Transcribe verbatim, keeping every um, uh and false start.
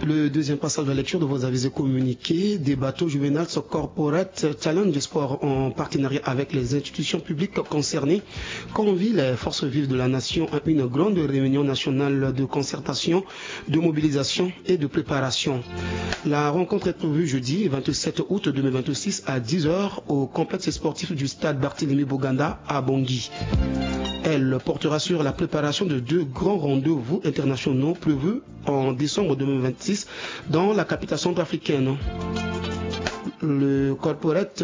Le deuxième passage de la lecture de vos avis et communiqués des bateaux Juvenals Corporate Challenge Sport en partenariat avec les institutions publiques concernées convie les forces vives de la nation à une grande réunion nationale de concertation, de mobilisation et de préparation. La rencontre est prévue jeudi vingt-sept août deux mille vingt-six à dix heures au complexe sportif du stade Barthélemy Boganda à Bangui. Elle portera sur la préparation de deux grands rendez-vous internationaux prévus en décembre deux mille vingt-six dans la capitale centrafricaine. Le corporate